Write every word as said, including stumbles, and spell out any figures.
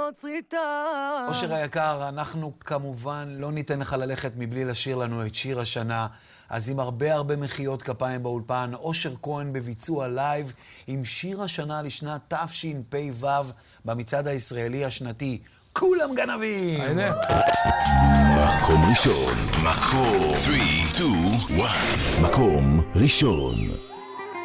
צריטה. אושר היקר, אנחנו כמובן לא ניתן לך ללכת מבלי לשיר לנו את שיר השנה. אז עם הרבה הרבה מחיאות כפיים באולפן, אושר כהן בביצוע לייב עם שיר השנה לשנת תשפ"ו במצעד הישראלי השנתי. כולם גנבים! הנה. מקום ראשון. מקום שלוש, שתיים, אחת. מקום ראשון.